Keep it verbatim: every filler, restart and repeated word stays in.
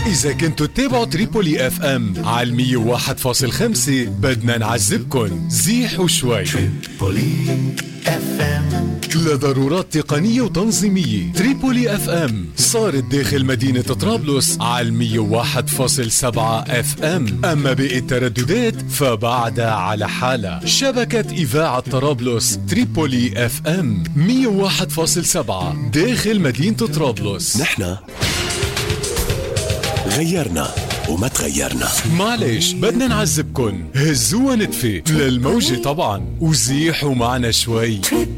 إذا كنتوا تتابعوا تريبولي اف ام على مية وواحد فاصل خمسة بدنا نعذبكن زيحوا شوي. تريبولي اف ام لضرورات تقنية وتنظيمية. تريبولي اف ام صارت داخل مدينة طرابلس على مية وواحد فاصل سبعة اف ام، اما باقي الترددات فبعدها على حالها. شبكة اذاعة طرابلس تريبولي اف ام مية وواحد فاصل سبعة داخل مدينة طرابلس. نحن غيرنا وما تغيرنا. معلش بدنا نعذبكن، هزوها نتفي للموجة طبعا وزيحوا معنا شوي.